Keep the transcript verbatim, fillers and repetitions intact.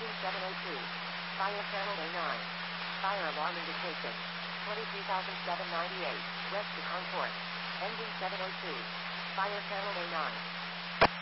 Engine seven oh two. Fire channel A nine. Fire alarm indication. twenty-three thousand seven hundred ninety-eight. West to Concourse. Engine seven oh two. Fire channel A nine.